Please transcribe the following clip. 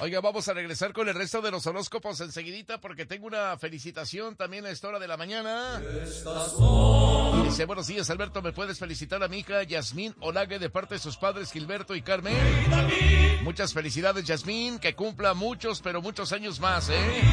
Oiga, vamos a regresar con el resto de los horóscopos enseguidita porque tengo una felicitación también a esta hora de la mañana. Y dice, buenos días, Alberto, ¿me puedes felicitar a mi hija Yasmín Olague de parte de sus padres Gilberto y Carmen? Muchas felicidades, Yasmín, que cumpla muchos, pero muchos años más, ¿eh?